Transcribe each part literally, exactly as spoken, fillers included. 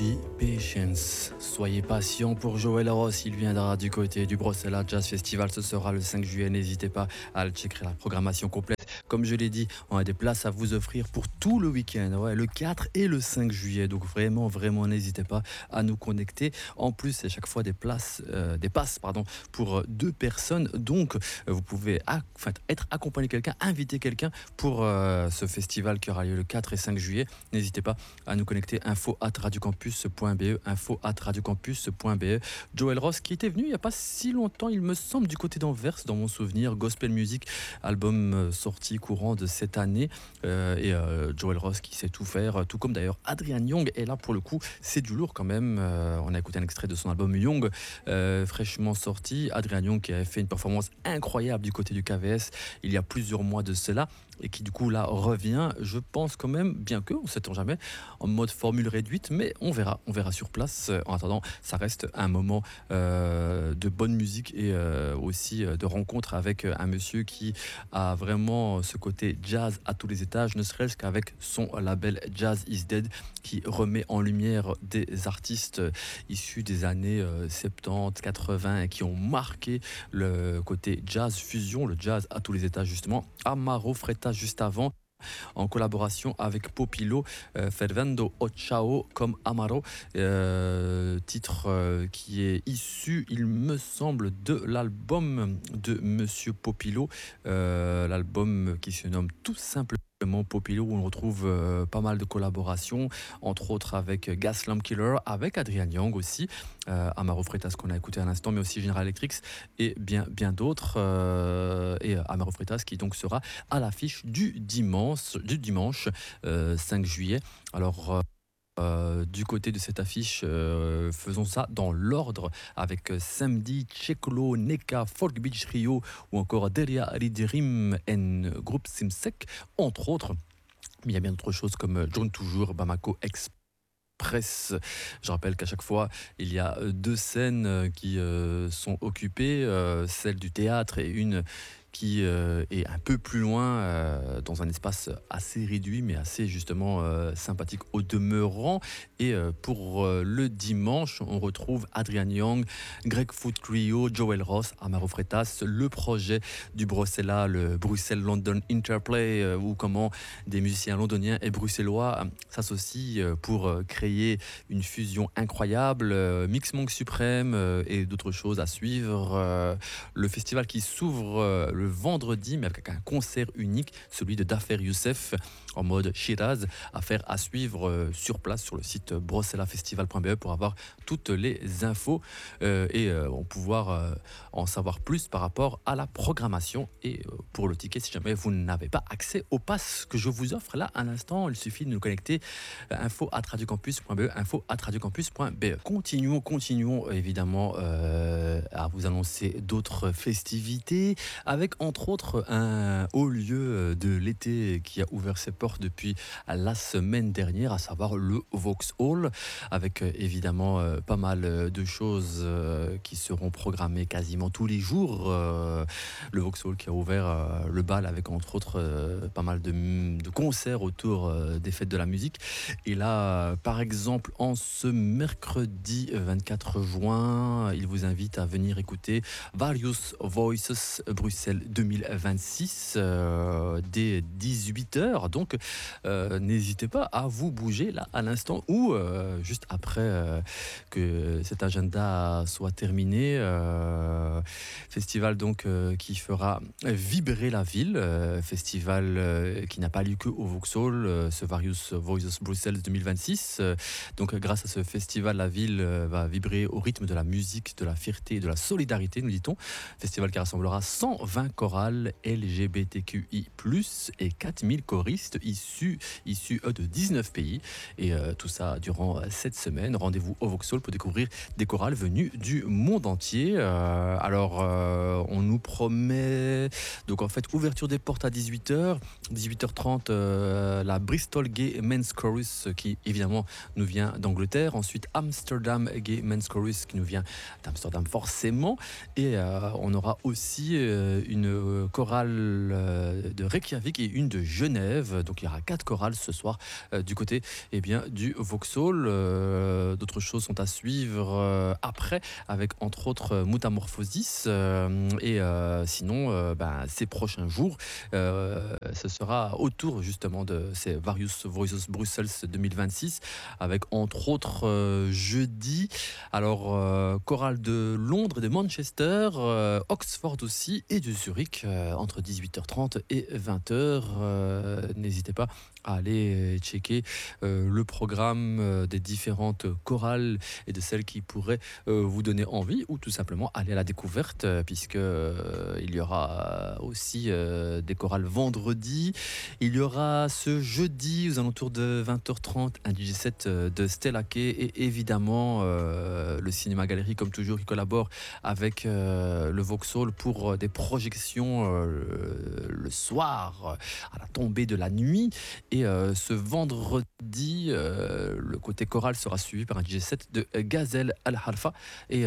Be Patience. Soyez patient pour Joël Ross. Il viendra du côté du Bruxelles Jazz Festival. Ce sera le cinq juillet. N'hésitez pas à le checker, la programmation complète. Comme je l'ai dit, on a des places à vous offrir pour tout le week-end. Ouais, le quatre et le cinq juillet. Donc vraiment, vraiment, n'hésitez pas à nous connecter. En plus, c'est chaque fois des places, euh, des passes, pardon, pour deux personnes. Donc, vous pouvez enfin, être accompagné de quelqu'un, inviter quelqu'un pour euh, ce festival qui aura lieu le quatre et cinq juillet. N'hésitez pas à nous connecter. Info at radiocampus point b e, info at radiocampus point b e. Joël Ross qui était venu il n'y a pas si longtemps, il me semble, du côté d'Anvers, dans mon souvenir. Gospel Music, album euh, sorti courant de cette année. Euh, et euh, Joël Ross qui sait tout faire, tout comme d'ailleurs Adrian Young. Et là, pour le coup, c'est du lourd quand même. Euh, on a écouté un extrait de son album Young, euh, fraîchement sorti. Adrian Young qui avait fait une performance incroyable du côté du K V S il y a plusieurs mois de cela, et qui du coup là revient, je pense quand même, bien que, on ne sait-on jamais, en mode formule réduite, mais on verra, on verra sur place. En attendant, ça reste un moment euh, de bonne musique et euh, aussi de rencontre avec un monsieur qui a vraiment ce côté jazz à tous les étages, ne serait-ce qu'avec son label Jazz is Dead, qui remet en lumière des artistes issus des années euh, soixante-dix, quatre-vingts et qui ont marqué le côté jazz fusion, le jazz à tous les étages justement. Amaro Freitas juste avant, en collaboration avec Popilo, euh, Fervendo Ochao comme Amaro, euh, titre euh, qui est issu, il me semble, de l'album de Monsieur Popilo, euh, l'album qui se nomme tout simplement Popilo, où on retrouve euh, pas mal de collaborations, entre autres avec Gaslamp Killer, avec Adrian Young aussi, euh, Amaro Freitas qu'on a écouté à l'instant, mais aussi General Electric et bien, bien d'autres. Euh, et Amaro Freitas qui donc sera à l'affiche du dimanche, du dimanche euh, cinq juillet. Alors, euh, Euh, du côté de cette affiche, euh, faisons ça dans l'ordre avec euh, Samedi, Chekolo, Neka, Folk Beach Rio ou encore Delia Ridirim en groupe Simsek, entre autres. Mais il y a bien d'autres choses comme John Toujours, Bamako Express. Je rappelle qu'à chaque fois, il y a deux scènes qui euh, sont occupées, euh, celle du théâtre et une qui euh, est un peu plus loin, euh, dans un espace assez réduit, mais assez justement euh, sympathique au demeurant. Et euh, pour euh, le dimanche, on retrouve Adrian Young, Greg Foot Trio, Joël Ross, Amaro Freitas, le projet du Bruxelles, le Bruxelles-London Interplay, euh, où comment des musiciens londoniens et bruxellois euh, s'associent euh, pour euh, créer une fusion incroyable, euh, Mix Monk Suprême euh, et d'autres choses à suivre. Euh, le festival qui s'ouvre euh, le le vendredi, mais avec un concert unique, celui de Dafer Youssef en mode Shiraz, à faire à suivre euh, sur place sur le site bruxellafestival point b e pour avoir toutes les infos euh, et euh, pouvoir euh, en savoir plus par rapport à la programmation. Et euh, pour le ticket, si jamais vous n'avez pas accès au pass que je vous offre là à l'instant, il suffit de nous connecter euh, info at radiocampus point b e, info at radiocampus point b e. Continuons, continuons évidemment euh, à vous annoncer d'autres festivités, avec entre autres un haut lieu de l'été qui a ouvert ses portes depuis la semaine dernière, à savoir le Vauxhall, avec évidemment euh, pas mal de choses euh, qui seront programmées quasiment tous les jours. Euh, le Vauxhall qui a ouvert euh, le bal avec entre autres euh, pas mal de, de concerts autour euh, des fêtes de la musique. Et là, par exemple, en ce mercredi vingt-quatre juin, il vous invite à venir écouter Various Voices Bruxelles deux mille vingt-six euh, dès dix-huit heures. Donc euh, n'hésitez pas à vous bouger là à l'instant ou euh, juste après euh, que cet agenda soit terminé. Euh, festival donc euh, qui fera vibrer la ville, euh, festival euh, qui n'a pas lieu que au Vauxhall, euh, ce Various Voices Bruxelles deux mille vingt-six. Euh, donc grâce à ce festival, la ville euh, va vibrer au rythme de la musique, de la fierté et de la solidarité, nous dit-on. Festival qui rassemblera cent vingt chorales L G B T Q I plus, et quatre mille choristes issus, issus eux, de dix-neuf pays. Et euh, tout ça durant cette semaine. Rendez-vous au Vauxhall pour découvrir des chorales venues du monde entier. Euh, alors, euh, on nous promet... Donc, en fait, ouverture des portes à dix-huit heures. dix-huit heures trente, euh, la Bristol Gay Men's Chorus, qui, évidemment, nous vient d'Angleterre. Ensuite, Amsterdam Gay Men's Chorus, qui nous vient d'Amsterdam, forcément. Et euh, on aura aussi euh, une chorale euh, de Reykjavik et une de Genève. Donc, Donc il y aura quatre chorales ce soir euh, du côté eh bien, du Vauxhall. Euh, d'autres choses sont à suivre euh, après, avec entre autres euh, Mutamorphosis. Euh, et euh, sinon, euh, ben, ces prochains jours, euh, ce sera autour justement de ces Various Voices Brussels deux mille vingt-six, avec entre autres euh, jeudi, alors euh, chorale de Londres et de Manchester, euh, Oxford aussi, et de Zurich euh, entre dix-huit heures trente et vingt heures. Euh, n'hésitez pas à aller checker euh, le programme euh, des différentes chorales et de celles qui pourraient euh, vous donner envie, ou tout simplement aller à la découverte, euh, puisque euh, il y aura aussi euh, des chorales vendredi. Il y aura ce jeudi aux alentours de vingt heures trente un D J set euh, de Stella Kay, et évidemment euh, le Cinéma Galerie comme toujours qui collabore avec euh, le Vauxhall pour euh, des projections euh, le, le soir à la tombée de la nuit. Et euh, ce vendredi, euh, le côté choral sera suivi par un D J set de Gazelle Al-Halfa. Et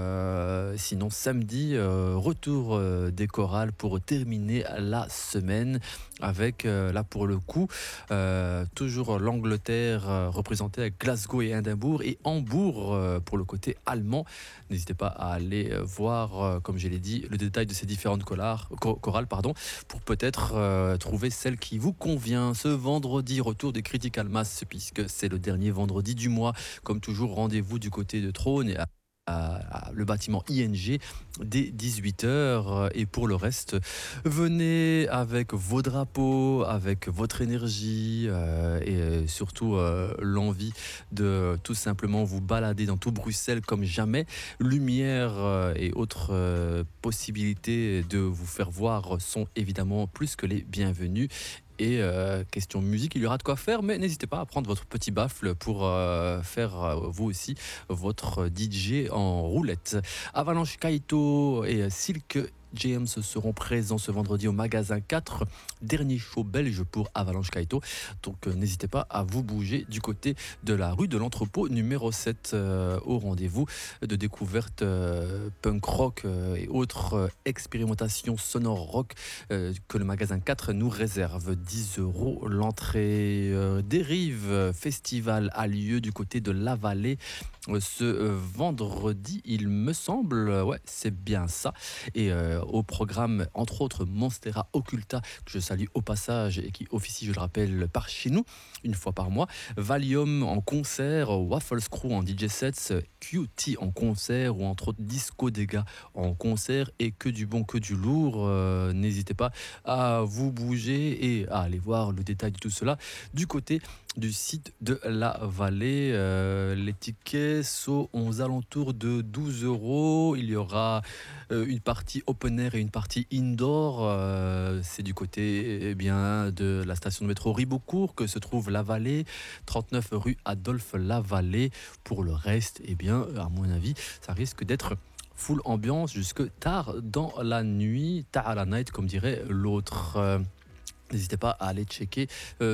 euh, sinon, samedi, euh, retour euh, des chorales pour terminer la semaine avec, euh, là pour le coup, euh, toujours l'Angleterre euh, représentée avec Glasgow et Édimbourg, et Hambourg euh, pour le côté allemand. N'hésitez pas à aller euh, voir, euh, comme je l'ai dit, le détail de ces différentes chorales, chorales pardon, pour peut-être euh, trouver celle qui vous convient. Ce vendredi, retour des Critical Mass, puisque c'est le dernier vendredi du mois. Comme toujours, rendez-vous du côté de Trône, et à à le bâtiment I N G dès dix-huit heures. Et pour le reste, venez avec vos drapeaux, avec votre énergie euh, et euh, surtout euh, l'envie de tout simplement vous balader dans tout Bruxelles comme jamais. Lumière euh, et autres euh, possibilités de vous faire voir sont évidemment plus que les bienvenues. Et euh, question musique, il y aura de quoi faire, mais n'hésitez pas à prendre votre petit baffle pour euh, faire euh, vous aussi votre D J en roulette. Avalanche Kaito et Silk James seront présents ce vendredi au magasin quatre, dernier show belge pour Avalanche Kaito. Donc euh, n'hésitez pas à vous bouger du côté de la rue de l'Entrepôt numéro sept euh, au rendez-vous de découverte euh, punk rock euh, et autres euh, expérimentations sonores rock euh, que le magasin quatre nous réserve. dix euros l'entrée. Euh, Dérive Festival a lieu du côté de la Vallée euh, ce euh, vendredi, il me semble. Ouais, c'est bien ça. Et euh, au programme, entre autres, Monstera Occulta, que je salue au passage et qui officie, je le rappelle, par chez nous, une fois par mois. Valium en concert, Waffle Screw en D J sets, Q T en concert, ou entre autres Disco Dega en concert, et que du bon, que du lourd. Euh, n'hésitez pas à vous bouger et à aller voir le détail de tout cela du côté du site de la Vallée. Euh, les tickets sont aux alentours de douze euros. Il y aura euh, une partie open air et une partie indoor. Euh, c'est du côté eh bien, de la station de métro Ribeaucourt que se trouve la Vallée, trente-neuf rue Adolphe Lavallée. Pour le reste, eh bien, à mon avis, ça risque d'être full ambiance jusque tard dans la nuit, tard à la night, comme dirait l'autre. Euh, N'hésitez pas à aller checker euh,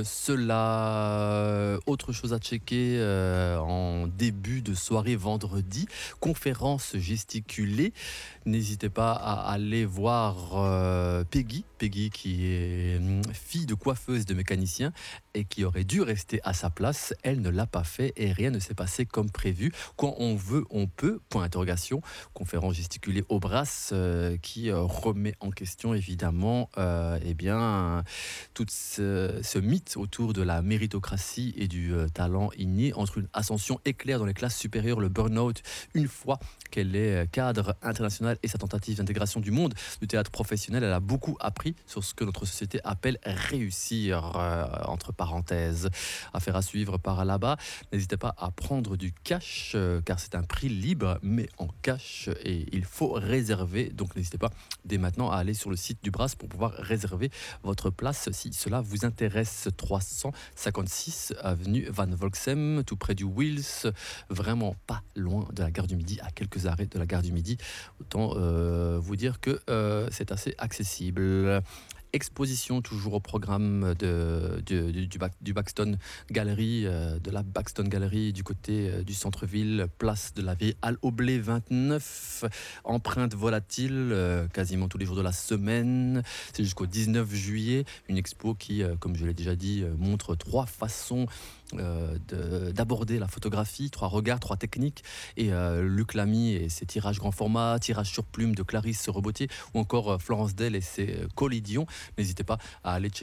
cela. Autre chose à checker euh, en début de soirée vendredi, conférence gesticulée. N'hésitez pas à aller voir euh, Peggy, Peggy qui est hum, fille de coiffeuse et de mécanicien et qui aurait dû rester à sa place. Elle ne l'a pas fait et rien ne s'est passé comme prévu. Quand on veut, on peut. Point d'interrogation. Conférence gesticulée au Brass euh, qui euh, remet en question évidemment euh, eh bien tout ce, ce mythe autour de la méritocratie et du euh, talent inné, entre une ascension éclair dans les classes supérieures, le burn-out, une fois qu'elle est cadre international, et sa tentative d'intégration du monde du théâtre professionnel. Elle a beaucoup appris sur ce que notre société appelle réussir, euh, entre parenthèses. Affaire à suivre par là-bas. N'hésitez pas à prendre du cash, euh, car c'est un prix libre, mais en cash, et il faut réserver. Donc n'hésitez pas dès maintenant à aller sur le site du Brass pour pouvoir réserver votre place si cela vous intéresse. Trois cent cinquante-six avenue Van Volksem, tout près du Wills, vraiment pas loin de la gare du Midi, à quelques arrêts de la gare du Midi. Autant euh, vous dire que euh, c'est assez accessible. exposition toujours au programme de, de- du, du, Bac- du Baxton Gallery, euh, de la Baxton Gallery du côté euh, du centre-ville, place de la Vieille Halle au Blé vingt-neuf, empreinte volatile, euh, quasiment tous les jours de la semaine. C'est jusqu'au dix-neuf juillet, une expo qui, euh, comme je l'ai déjà dit, euh, montre trois façons euh, de- d'aborder la photographie, trois regards, trois techniques. Et euh, Luc Lamy et ses tirages grand format, tirages sur plume de Clarisse Rebotier, ou encore euh, Florence Dell et ses euh, collidions. N'hésitez pas à aller checker